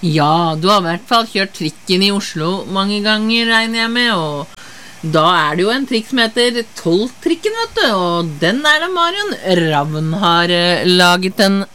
Ja, du har i hvert fall kjørt trikken i Oslo mange ganger, regner jeg med, og da det jo en trikk som heter 12-trikken, vet du, og den det Marion Ravn har laget en